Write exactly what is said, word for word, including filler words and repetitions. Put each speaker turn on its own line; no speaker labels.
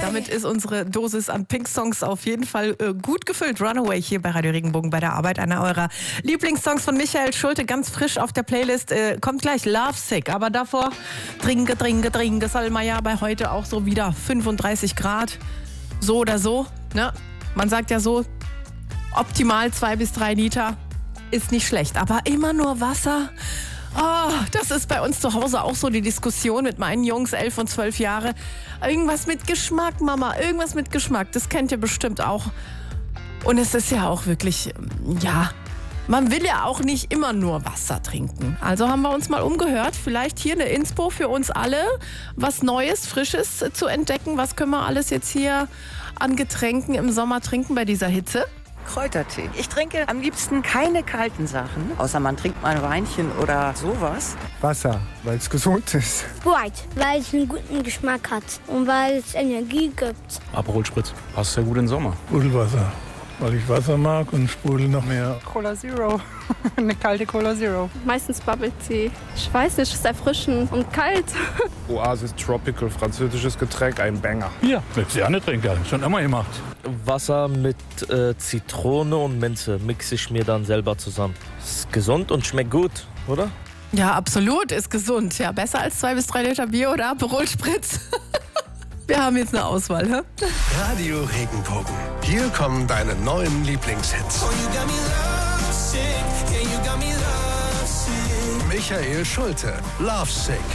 Damit ist unsere Dosis an Pink-Songs auf jeden Fall äh, gut gefüllt. Runaway hier bei Radio Regenbogen bei der Arbeit. Einer eurer Lieblingssongs von Michael Schulte, ganz frisch auf der Playlist. Äh, kommt gleich Lovesick. Aber davor trinke, trinke, trinke. Salma bei heute auch so wieder fünfunddreißig Grad. So oder so. Ne? Man sagt ja so, optimal zwei bis drei Liter ist nicht schlecht. Aber immer nur Wasser. Oh, das ist bei uns zu Hause auch so die Diskussion mit meinen Jungs, elf und zwölf Jahre. Irgendwas mit Geschmack, Mama, irgendwas mit Geschmack. Das kennt ihr bestimmt auch. Und es ist ja auch wirklich, ja, man will ja auch nicht immer nur Wasser trinken. Also haben wir uns mal umgehört. Vielleicht hier eine Inspo für uns alle, was Neues, Frisches zu entdecken. Was können wir alles jetzt hier an Getränken im Sommer trinken bei dieser Hitze?
Kräutertee. Ich trinke am liebsten keine kalten Sachen, außer man trinkt mal ein Weinchen oder sowas.
Wasser, weil es gesund ist.
Sprite, weil es einen guten Geschmack hat und weil es Energie gibt.
Aperol Spritz, passt sehr gut in den Sommer.
Sprudelwasser, weil ich Wasser mag und Sprudel noch mehr.
Cola Zero, eine kalte Cola Zero.
Meistens Bubble Tea. Ich weiß nicht, es ist erfrischend und kalt.
Oasis Tropical, französisches Getränk, ein Banger.
Ja, möchte ich auch nicht trinken, schon immer gemacht.
Wasser mit äh, Zitrone und Minze mixe ich mir dann selber zusammen. Ist gesund und schmeckt gut, oder?
Ja, absolut, ist gesund. Ja, besser als zwei bis drei Liter Bier oder Aperol Spritz. Wir haben jetzt eine Auswahl, hä?
Radio Regenbogen. Hier kommen deine neuen Lieblingshits. Michael Schulte, Lovesick.